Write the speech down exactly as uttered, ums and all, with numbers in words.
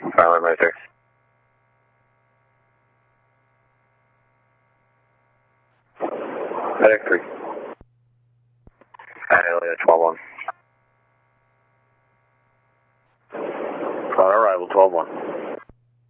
Silent right there. Medic three. Alien twelve one. On arrival, twelve one.